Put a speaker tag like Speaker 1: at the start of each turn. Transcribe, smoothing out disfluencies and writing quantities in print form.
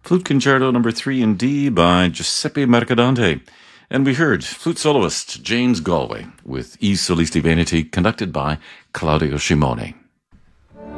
Speaker 1: Flute Concerto Number 3 in D by Giuseppe Mercadante. And we heard flute soloist James Galway with I Solisti Veneti, conducted by Claudio Scimone.